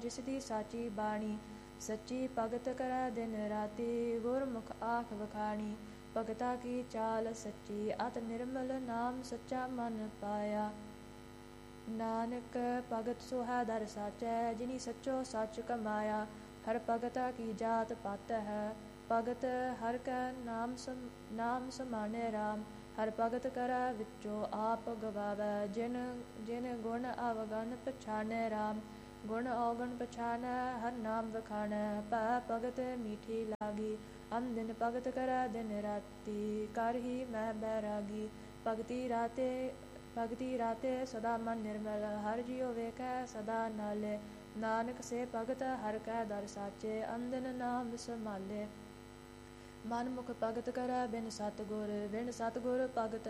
ਜਿਸ ਦੀ ਸਾਚੀ ਬਾਣੀ। ਸੱਚੀ ਭਗਤ ਕਰੈ ਦਿਨ ਰਾਤੀ, ਗੁਰਮੁਖ ਆਖ ਵਖਾਣੀ। ਭਗਤਾ ਕੀ ਚਾਲ ਸੱਚੀ, ਅਤ ਨਿਰਮਲ ਨਾਮ ਸੱਚਾ ਮਨ ਪਾਇਆ। ਨਾਨਕ ਭਗਤ ਸੋ ਹੈ ਦਰ ਸਾਚੈ, ਜਿਨੀ ਸੱਚੋ ਸੱਚ ਕਮਾਇਆ। ਹਰ ਭਗਤਾ ਕੀ ਜਾਤ ਪਤ ਹੈ, ਭਗਤ ਹਰ ਕੈ ਨਾਮ ਸਮਾਨੈ ਰਾਮ। ਹਰ ਭਗਤ ਕਰੈ ਵਿਚੋ ਆਪ ਗਵਾਵੈ, ਜਿਨ ਗੁਣ ਅਵਗੁਣ ਪਛਾਨੈ ਰਾਮ। ਗੁਣ ਔਗੁਣ ਪਛਾਨੈ, ਹਰ ਨਾਮ ਵਖਾਣੈ। ਭੈ ਭਗਤ ਮੀਠੀ ਲਾਗੀ, ਅਨ ਦਿਨ ਭਗਤ ਕਰੈ ਦਿਨ ਰਾਤੀ। ਕਰ ਹੀ ਮਹਿ ਬੈਰਾਗੀ, ਭਗਤੀ ਰਾਤੇ ਸਦਾ ਮਨ ਨਿਰਮਲ। ਹਰ ਜਿਉ ਵੇਖੈ ਸਦਾ ਨਾਲੇ, ਨਾਨਕ ਸੇ ਭਗਤ ਹਰ ਕੈ ਦਰ ਸਾਚੇ। ਅਨ ਦਿਨ ਨਾਮ ਸੰਭਾਲੇ। ਮਨ ਮੁਖ ਭਗਤ ਕਰੈ ਬਿਨ ਸਤਿਗੁਰ, ਬਿਨ ਸਤਿਗੁਰ ਭਗਤ